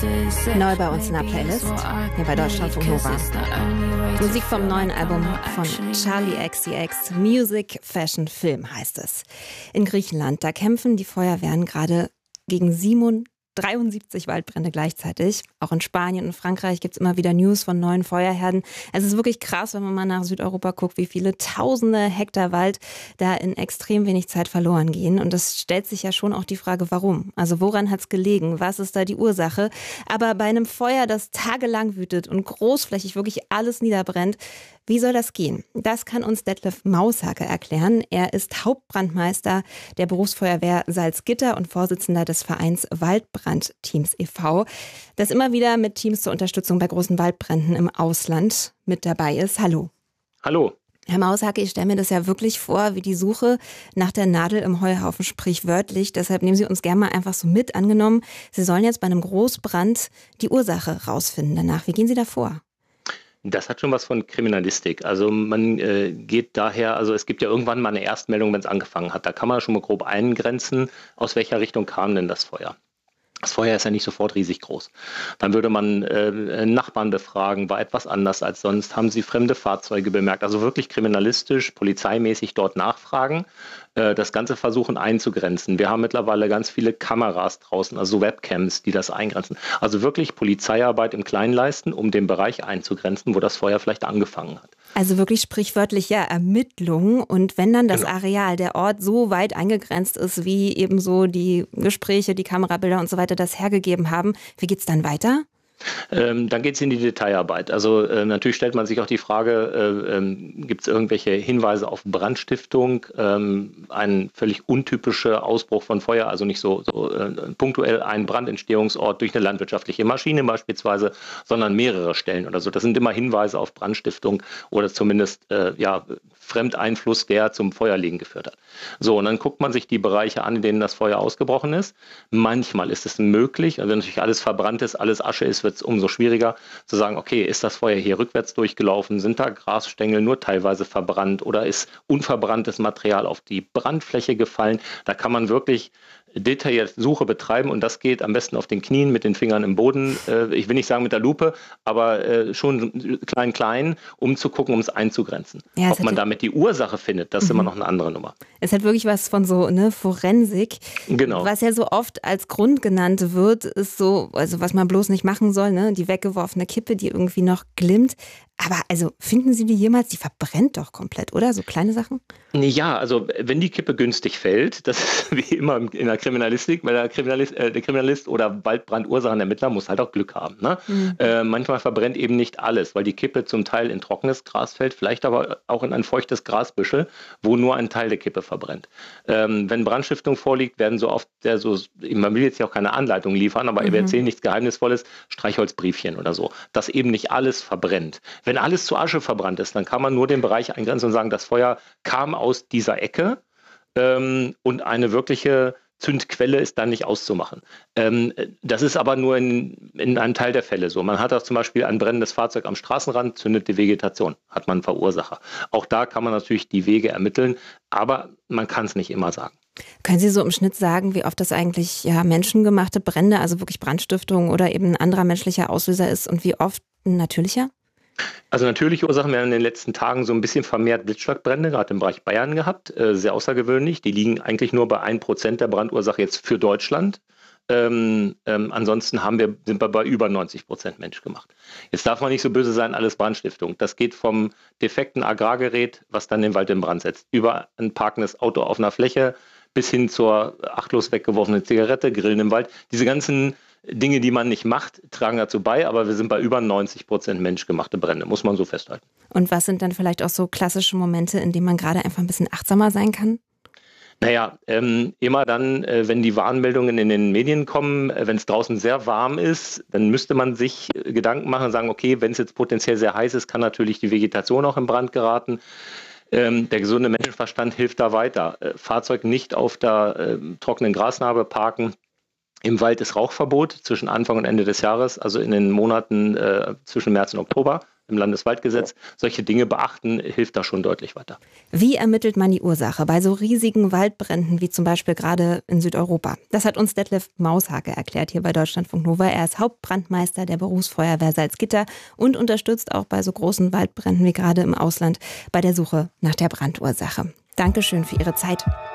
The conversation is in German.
Neu bei uns in der Playlist, hier bei Deutschlandfunk Nova. Musik vom neuen Album von Charli XCX, Music, Fashion, Film heißt es. In Griechenland, da kämpfen die Feuerwehren gerade gegen 73 Waldbrände gleichzeitig. Auch in Spanien und Frankreich gibt es immer wieder News von neuen Feuerherden. Es ist wirklich krass, wenn man mal nach Südeuropa guckt, wie viele tausende Hektar Wald da in extrem wenig Zeit verloren gehen. Und das stellt sich ja schon auch die Frage, warum? Also woran hat es gelegen? Was ist da die Ursache? Aber bei einem Feuer, das tagelang wütet und großflächig wirklich alles niederbrennt, wie soll das gehen? Das kann uns Detlef Maushake erklären. Er ist Hauptbrandmeister der Berufsfeuerwehr Salzgitter und Vorsitzender des Vereins Waldbrandteams e.V., das immer wieder mit Teams zur Unterstützung bei großen Waldbränden im Ausland mit dabei ist. Hallo. Hallo. Herr Maushake, ich stelle mir das ja wirklich vor, wie die Suche nach der Nadel im Heuhaufen, sprichwörtlich. Deshalb nehmen Sie uns gerne mal einfach so mit. Angenommen, Sie sollen jetzt bei einem Großbrand die Ursache rausfinden danach. Wie gehen Sie da vor? Das hat schon was von Kriminalistik. Also man geht daher, also es gibt ja irgendwann mal eine Erstmeldung, wenn es angefangen hat. Da kann man schon mal grob eingrenzen, aus welcher Richtung kam denn das Feuer. Das Feuer ist ja nicht sofort riesig groß. Dann würde man Nachbarn befragen, war etwas anders als sonst, haben sie fremde Fahrzeuge bemerkt. Also wirklich kriminalistisch, polizeimäßig dort nachfragen, das Ganze versuchen einzugrenzen. Wir haben mittlerweile ganz viele Kameras draußen, also Webcams, die das eingrenzen. Also wirklich Polizeiarbeit im Kleinen leisten, um den Bereich einzugrenzen, wo das Feuer vielleicht angefangen hat. Also wirklich sprichwörtlich, ja, Ermittlungen. Und wenn dann das Areal, der Ort so weit eingegrenzt ist, wie eben so die Gespräche, die Kamerabilder und so weiter das hergegeben haben, wie geht's dann weiter? Dann geht es in die Detailarbeit. Also natürlich stellt man sich auch die Frage, gibt es irgendwelche Hinweise auf Brandstiftung, ein völlig untypischer Ausbruch von Feuer, also nicht so punktuell ein Brandentstehungsort durch eine landwirtschaftliche Maschine beispielsweise, sondern mehrere Stellen oder so. Das sind immer Hinweise auf Brandstiftung oder zumindest Fremdeinfluss, der zum Feuerlegen geführt hat. So, und dann guckt man sich die Bereiche an, in denen das Feuer ausgebrochen ist. Manchmal ist es möglich, also wenn natürlich alles verbrannt ist, alles Asche ist, wird es umso schwieriger zu sagen, okay, ist das Feuer hier rückwärts durchgelaufen, sind da Grasstängel nur teilweise verbrannt oder ist unverbranntes Material auf die Brandfläche gefallen? Da kann man wirklich detailliert Suche betreiben und das geht am besten auf den Knien mit den Fingern im Boden. Ich will nicht sagen mit der Lupe, aber schon klein, um zu gucken, um es einzugrenzen. Ja, ob man damit die Ursache findet, das ist immer noch eine andere Nummer. Es hat wirklich was von so Forensik. Genau. Was ja so oft als Grund genannt wird, ist so, also was man bloß nicht machen soll, die weggeworfene Kippe, die irgendwie noch glimmt. Aber also finden Sie die jemals? Die verbrennt doch komplett, oder? So kleine Sachen? Ja, also wenn die Kippe günstig fällt, das ist wie immer in der Kriminalistik, weil der Kriminalist oder Waldbrandursachenermittler muss halt auch Glück haben. Ne? Manchmal verbrennt eben nicht alles, weil die Kippe zum Teil in trockenes Gras fällt, vielleicht aber auch in ein feuchtes Grasbüschel, wo nur ein Teil der Kippe verbrennt. Wenn Brandstiftung vorliegt, werden so oft, man will jetzt ja auch keine Anleitung liefern, aber wir erzählen nichts Geheimnisvolles, Streichholzbriefchen oder so, dass eben nicht alles verbrennt. Wenn alles zu Asche verbrannt ist, dann kann man nur den Bereich eingrenzen und sagen, das Feuer kam aus dieser Ecke und eine wirkliche Zündquelle ist dann nicht auszumachen. Das ist aber nur in einem Teil der Fälle so. Man hat auch zum Beispiel ein brennendes Fahrzeug am Straßenrand, zündet die Vegetation, hat man einen Verursacher. Auch da kann man natürlich die Wege ermitteln, aber man kann es nicht immer sagen. Können Sie so im Schnitt sagen, wie oft das eigentlich menschengemachte Brände, also wirklich Brandstiftung oder eben ein anderer menschlicher Auslöser ist und wie oft ein natürlicher? Also natürliche Ursachen, wir haben in den letzten Tagen so ein bisschen vermehrt Blitzschlagbrände, gerade im Bereich Bayern gehabt, sehr außergewöhnlich. Die liegen eigentlich nur bei 1% der Brandursache jetzt für Deutschland. Ansonsten sind wir bei über 90% menschgemacht. Jetzt darf man nicht so böse sein, alles Brandstiftung. Das geht vom defekten Agrargerät, was dann den Wald in Brand setzt, über ein parkendes Auto auf einer Fläche bis hin zur achtlos weggeworfenen Zigarette, Grillen im Wald. Diese ganzen Dinge, die man nicht macht, tragen dazu bei, aber wir sind bei über 90% menschgemachte Brände, muss man so festhalten. Und was sind dann vielleicht auch so klassische Momente, in denen man gerade einfach ein bisschen achtsamer sein kann? Naja, immer dann, wenn die Warnmeldungen in den Medien kommen, wenn es draußen sehr warm ist, dann müsste man sich Gedanken machen und sagen, okay, wenn es jetzt potenziell sehr heiß ist, kann natürlich die Vegetation auch in Brand geraten. Der gesunde Menschenverstand hilft da weiter. Fahrzeug nicht auf der trockenen Grasnarbe parken. Im Wald ist Rauchverbot zwischen Anfang und Ende des Jahres, also in den Monaten zwischen März und Oktober. im Landeswaldgesetz. Solche Dinge beachten hilft da schon deutlich weiter. Wie ermittelt man die Ursache bei so riesigen Waldbränden wie zum Beispiel gerade in Südeuropa? Das hat uns Detlef Maushake erklärt hier bei Deutschlandfunk Nova. Er ist Hauptbrandmeister der Berufsfeuerwehr Salzgitter und unterstützt auch bei so großen Waldbränden wie gerade im Ausland bei der Suche nach der Brandursache. Dankeschön für Ihre Zeit.